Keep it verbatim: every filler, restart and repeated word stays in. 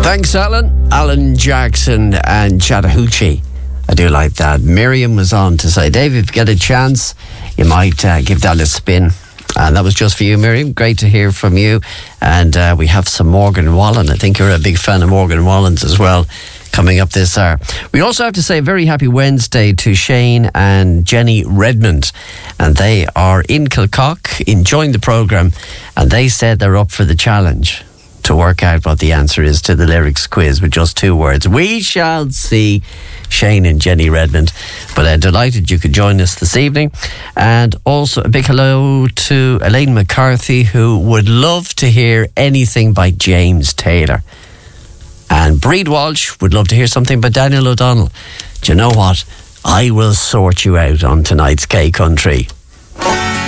Thanks, Alan. Alan Jackson and Chattahoochee. I do like that. Miriam was on to say, Dave, if you get a chance, you might uh, give that a spin. And that was just for you, Miriam. Great to hear from you. And uh, we have some Morgan Wallen. I think you're a big fan of Morgan Wallen's as well, coming up this hour. We also have to say a very happy Wednesday to Shane and Jenny Redmond. And they are in Kilcock enjoying the programme. And they said they're up for the challenge to work out what the answer is to the lyrics quiz with just two words. We shall see, Shane and Jenny Redmond. But I'm delighted you could join us this evening. And also a big hello to Elaine McCarthy, who would love to hear anything by James Taylor. And Breed Walsh would love to hear something by Daniel O'Donnell. Do you know what? I will sort you out on tonight's K Country.